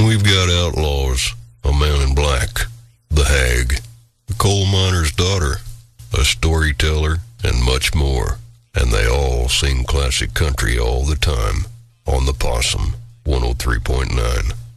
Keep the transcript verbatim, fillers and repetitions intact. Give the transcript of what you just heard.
we've got outlaws, a man in black, the hag, the coal miner's daughter, a storyteller, and much more. And they all sing classic country all the time on the Possum one oh three point nine.